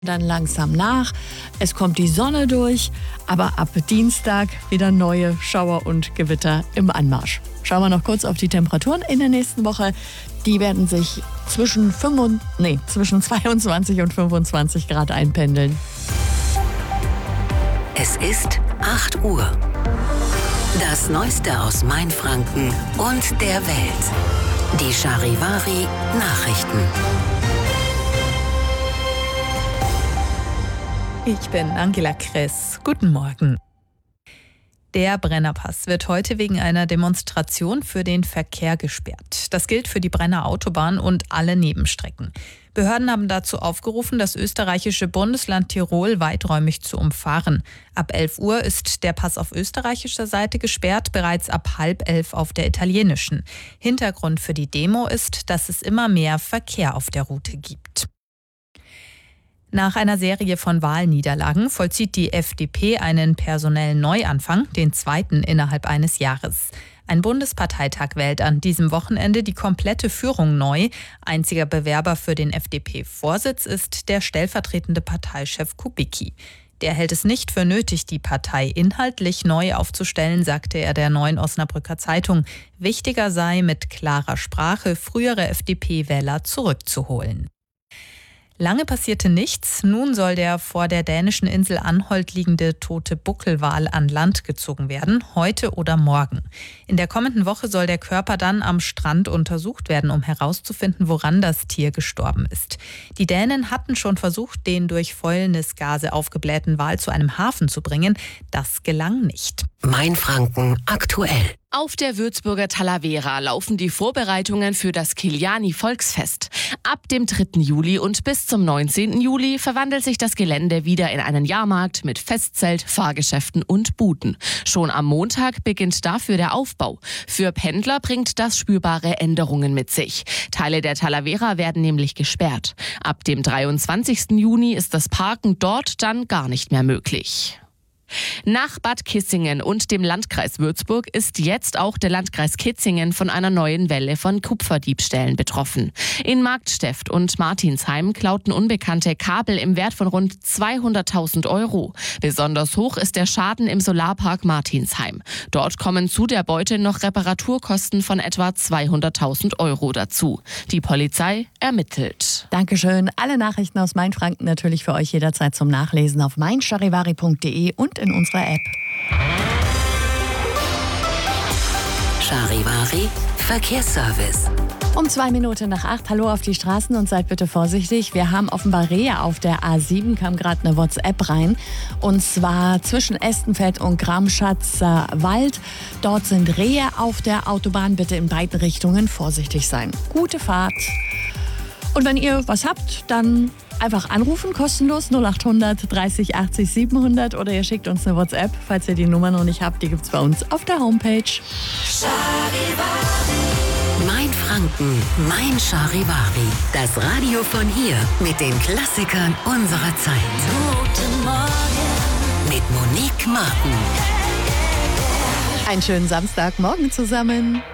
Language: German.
dann langsam nach. Es kommt die Sonne durch, aber ab Dienstag wieder neue Schauer und Gewitter im Anmarsch. Schauen wir noch kurz auf die Temperaturen in der nächsten Woche. Die werden sich zwischen 22 und 25 Grad einpendeln. Es ist 8 Uhr. Das Neueste aus Mainfranken und der Welt. Die Charivari Nachrichten. Ich bin Angela Kress. Guten Morgen. Der Brennerpass wird heute wegen einer Demonstration für den Verkehr gesperrt. Das gilt für die Brenner Autobahn und alle Nebenstrecken. Behörden haben dazu aufgerufen, das österreichische Bundesland Tirol weiträumig zu umfahren. Ab 11 Uhr ist der Pass auf österreichischer Seite gesperrt, bereits ab 10:30 auf der italienischen. Hintergrund für die Demo ist, dass es immer mehr Verkehr auf der Route gibt. Nach einer Serie von Wahlniederlagen vollzieht die FDP einen personellen Neuanfang, den zweiten innerhalb eines Jahres. Ein Bundesparteitag wählt an diesem Wochenende die komplette Führung neu. Einziger Bewerber für den FDP-Vorsitz ist der stellvertretende Parteichef Kubicki. Der hält es nicht für nötig, die Partei inhaltlich neu aufzustellen, sagte er der Neuen Osnabrücker Zeitung. Wichtiger sei, mit klarer Sprache frühere FDP-Wähler zurückzuholen. Lange passierte nichts. Nun soll der vor der dänischen Insel Anholt liegende tote Buckelwal an Land gezogen werden, heute oder morgen. In der kommenden Woche soll der Körper dann am Strand untersucht werden, um herauszufinden, woran das Tier gestorben ist. Die Dänen hatten schon versucht, den durch Fäulnisgase aufgeblähten Wal zu einem Hafen zu bringen. Das gelang nicht. Mainfranken aktuell. Auf der Würzburger Talavera laufen die Vorbereitungen für das Kiliani-Volksfest. Ab dem 3. Juli und bis zum 19. Juli verwandelt sich das Gelände wieder in einen Jahrmarkt mit Festzelt, Fahrgeschäften und Buden. Schon am Montag beginnt dafür der Aufbau. Für Pendler bringt das spürbare Änderungen mit sich. Teile der Talavera werden nämlich gesperrt. Ab dem 23. Juni ist das Parken dort dann gar nicht mehr möglich. Nach Bad Kissingen und dem Landkreis Würzburg ist jetzt auch der Landkreis Kitzingen von einer neuen Welle von Kupferdiebstählen betroffen. In Marktsteft und Martinsheim klauten Unbekannte Kabel im Wert von rund 200.000 €. Besonders hoch ist der Schaden im Solarpark Martinsheim. Dort kommen zu der Beute noch Reparaturkosten von etwa 200.000 € dazu. Die Polizei ermittelt. Dankeschön. Alle Nachrichten aus Mainfranken natürlich für euch jederzeit zum Nachlesen auf meincharivari.de und in unserer App. Charivari Verkehrsservice. Um 8:02. Hallo auf die Straßen und seid bitte vorsichtig. Wir haben offenbar Rehe auf der A7, kam gerade eine WhatsApp rein. Und zwar zwischen Estenfeld und Gramschatzer Wald. Dort sind Rehe auf der Autobahn. Bitte in beiden Richtungen vorsichtig sein. Gute Fahrt. Und wenn ihr was habt, dann einfach anrufen, kostenlos 0800 30 80 700 oder ihr schickt uns eine WhatsApp, falls ihr die Nummer noch nicht habt. Die gibt's bei uns auf der Homepage. Mainfranken, mein Charivari. Das Radio von hier mit den Klassikern unserer Zeit. Guten Morgen mit Monique Martin. Einen schönen Samstagmorgen zusammen.